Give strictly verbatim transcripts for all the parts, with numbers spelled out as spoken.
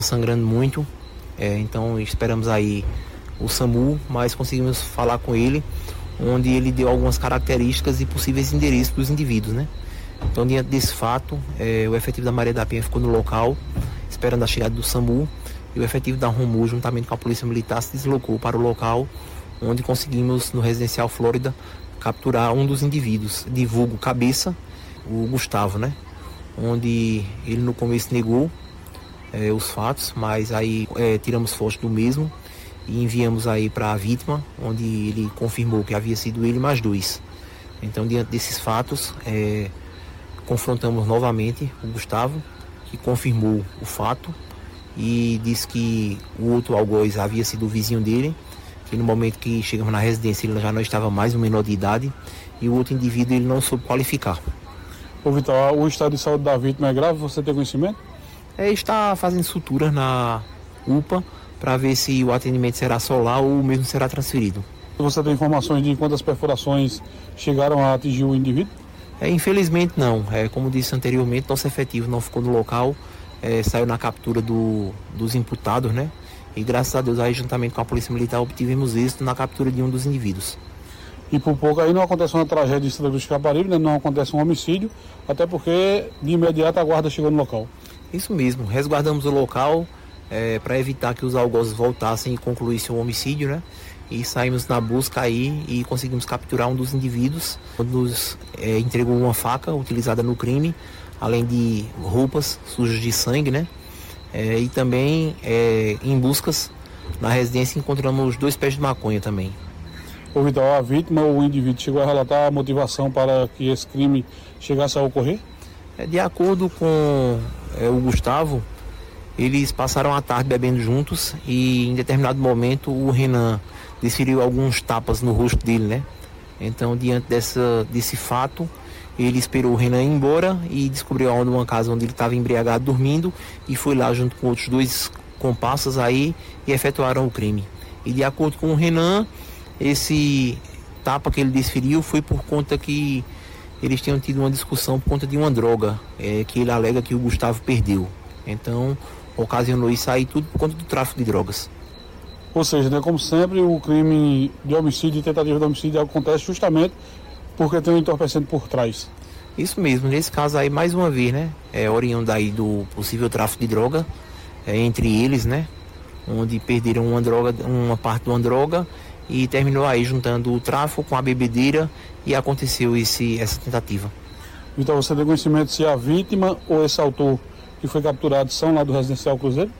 sangrando muito, é, então esperamos aí o SAMU, mas conseguimos falar com ele, onde ele deu algumas características e possíveis endereços dos indivíduos, né? Então, diante desse fato, é, o efetivo da Maria da Penha ficou no local, esperando a chegada do SAMU, e o efetivo da ROMU, juntamente com a Polícia Militar, se deslocou para o local, onde conseguimos, no Residencial Flórida, capturar um dos indivíduos, de vulgo Cabeça, o Gustavo, né? Onde ele no começo negou é, os fatos, mas aí é, tiramos fotos do mesmo e enviamos aí para a vítima, onde ele confirmou que havia sido ele mais dois. Então, diante desses fatos, é, confrontamos novamente o Gustavo, que confirmou o fato e disse que o outro algoz havia sido o vizinho dele, que no momento que chegamos na residência ele já não estava mais um menor de idade, e o outro indivíduo ele não soube qualificar. Ô Vitor, o estado de saúde da vítima é grave, você tem conhecimento? É, está fazendo suturas na U P A para ver se o atendimento será só lá ou mesmo será transferido. Você tem informações de quantas perfurações chegaram a atingir o indivíduo? É, infelizmente não, é, como disse anteriormente, nosso efetivo não ficou no local, é, saiu na captura do, dos imputados, né? E graças a Deus aí, juntamente com a Polícia Militar, obtivemos êxito na captura de um dos indivíduos. E por pouco aí não acontece uma tragédia em Santa Cruz de Caparibe, né? Não acontece um homicídio, até porque de imediato a guarda chegou no local. Isso mesmo, resguardamos o local é, para evitar que os algozes voltassem e concluíssem o homicídio, né? E saímos na busca aí e conseguimos capturar um dos indivíduos, nos é, entregou uma faca utilizada no crime, além de roupas sujas de sangue, né? É, e também é, em buscas na residência encontramos dois pés de maconha também. Ô Vitor, a vítima ou o indivíduo chegou a relatar a motivação para que esse crime chegasse a ocorrer? É, de acordo com é, o Gustavo, eles passaram a tarde bebendo juntos e em determinado momento o Renan desferiu alguns tapas no rosto dele, né? Então, diante dessa, desse fato, ele esperou o Renan ir embora e descobriu onde uma casa onde ele estava embriagado dormindo e foi lá junto com outros dois comparsas aí e efetuaram o crime. E de acordo com o Renan, esse tapa que ele desferiu foi por conta que eles tinham tido uma discussão por conta de uma droga é, que ele alega que o Gustavo perdeu. Então, ocasionou isso aí tudo por conta do tráfico de drogas. Ou seja, né, como sempre, o crime de homicídio e tentativa de homicídio acontece justamente porque tem um entorpecente por trás. Isso mesmo, nesse caso aí, mais uma vez, né, é oriundo aí do possível tráfico de droga é, entre eles, né, onde perderam uma droga, uma parte de uma droga e terminou aí juntando o tráfico com a bebedeira e aconteceu esse, essa tentativa. Então, você tem conhecimento se a vítima ou esse autor que foi capturado são lá do Residencial Cruzeiro?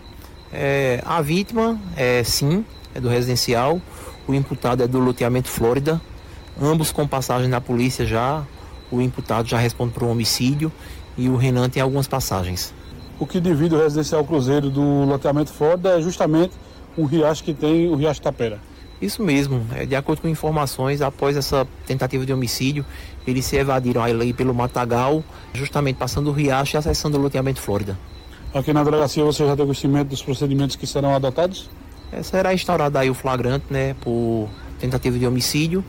É, a vítima, é, sim, é do residencial, o imputado é do loteamento Flórida, ambos com passagem na polícia já, o imputado já responde por um homicídio e o Renan tem algumas passagens. O que divide o Residencial Cruzeiro do loteamento Flórida é justamente um riacho que tem o Riacho Tapera. Isso mesmo, é, de acordo com informações, após essa tentativa de homicídio, eles se evadiram aí pelo Matagal, justamente passando o riacho e acessando o loteamento Flórida. Aqui na delegacia você já tem conhecimento dos procedimentos que serão adotados? É, será instaurado aí o flagrante, né, por tentativa de homicídio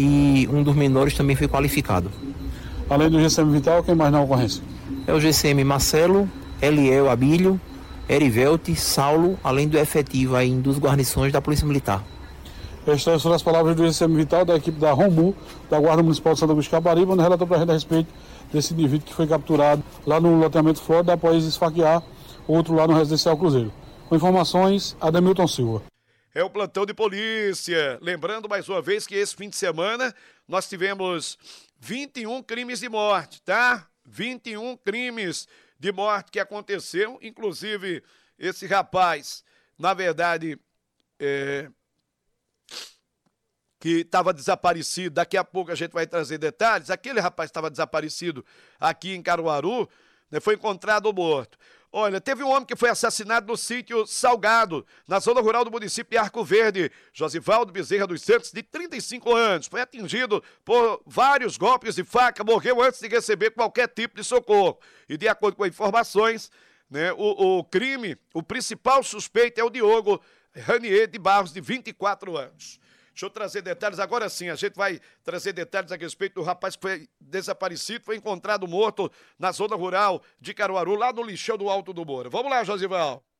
e um dos menores também foi qualificado. Além do G C M Vital, quem mais na ocorrência? É o G C M Marcelo, Eliel Abílio, Erivelte, Saulo, além do efetivo aí dos guarnições da Polícia Militar. Estas foram as palavras do G C M Vital, da equipe da ROMU, da Guarda Municipal de Santa Cruz de Caparibe, onde relatou para a gente a respeito desse indivíduo que foi capturado lá no loteamento Flórida após esfaquear outro lá no Residencial Cruzeiro. Com informações, Ademilton Silva. É o plantão de polícia. Lembrando mais uma vez que esse fim de semana nós tivemos vinte e um crimes de morte, tá? vinte e um crimes de morte que aconteceu, inclusive esse rapaz, na verdade, é, que estava desaparecido, daqui a pouco a gente vai trazer detalhes, aquele rapaz estava desaparecido aqui em Caruaru, né, foi encontrado morto. Olha, teve um homem que foi assassinado no sítio Salgado, na zona rural do município de Arco Verde. Josivaldo Bezerra dos Santos, de trinta e cinco anos, foi atingido por vários golpes de faca, morreu antes de receber qualquer tipo de socorro. E de acordo com informações, né, o, o crime, o principal suspeito é o Diogo Ranier de Barros, de vinte e quatro anos. Deixa eu trazer detalhes, agora sim, a gente vai trazer detalhes a respeito do rapaz que foi desaparecido, foi encontrado morto na zona rural de Caruaru, lá no lixão do Alto do Moura. Vamos lá, Josival.